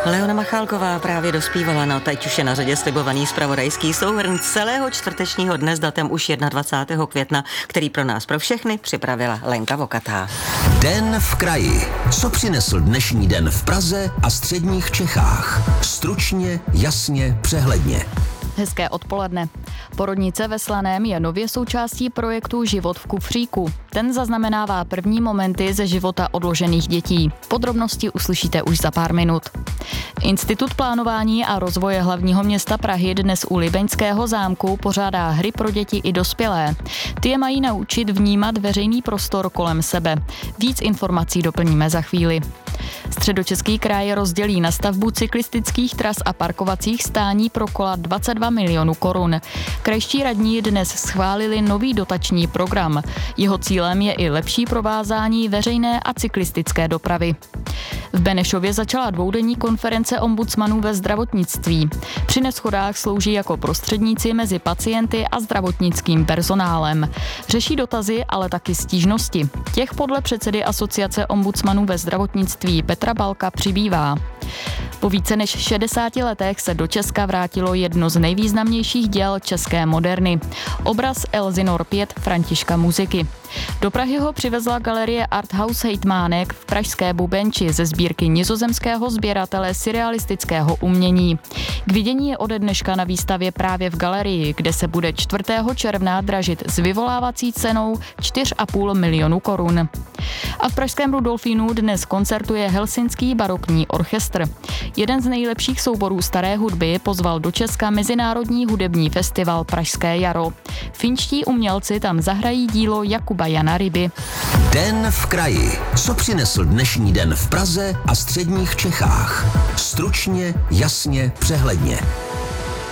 Leona Machálková právě dospívala, no teď už je na řadě slibovaný zpravodajský souhrn celého čtvrtečního dne s datem už 21. května, který pro nás pro všechny připravila Lenka Vokatá. Den v kraji. Co přinesl dnešní den v Praze a středních Čechách? Stručně, jasně, přehledně. Hezké odpoledne. Porodnice ve Slaném je nově součástí projektu Život v kufříku. Ten zaznamenává první momenty ze života odložených dětí. Podrobnosti uslyšíte už za pár minut. Institut plánování a rozvoje hlavního města Prahy dnes u Libeňského zámku pořádá hry pro děti i dospělé. Ty je mají naučit vnímat veřejný prostor kolem sebe. Víc informací doplníme za chvíli. Středočeský kraj rozdělí na stavbu cyklistických tras a parkovacích stání pro kola 22 milionů korun. Krajští radní dnes schválili nový dotační program. Jeho cílem je i lepší provázání veřejné a cyklistické dopravy. V Benešově začala dvoudenní konference ombudsmanů ve zdravotnictví. Při neshodách slouží jako prostředníci mezi pacienty a zdravotnickým personálem. Řeší dotazy, ale taky stížnosti. Těch podle předsedy Asociace ombudsmanů ve zdravotnictví Petra Balka přibývá. Po více než 60 letech se do Česka vrátilo jedno z nejvýznamnějších děl české moderny. Obraz Elsinor 5 Františka Muziky. Do Prahy ho přivezla galerie Arthouse Hejtmánek v pražské Bubenči ze sbírky nizozemského sběratele surrealistického umění. K vidění je ode dneška na výstavě právě v galerii, kde se bude 4. června dražit s vyvolávací cenou 4,5 milionu korun. A v pražském Rudolfínu dnes koncertuje Helsinský barokní orchestr. Jeden z nejlepších souborů staré hudby pozval do Česka Mezinárodní hudební festival Pražské jaro. Finští umělci tam zahrají dílo Jakuba Jana Ryby. Den v kraji. Co přinesl dnešní den v Praze a středních Čechách? Stručně, jasně, přehledně.